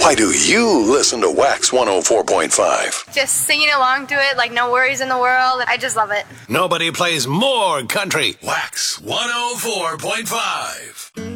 Why do you listen to Wax 104.5? Just singing along to it like no worries in the world. I just love it. Nobody plays more country. Wax 104.5.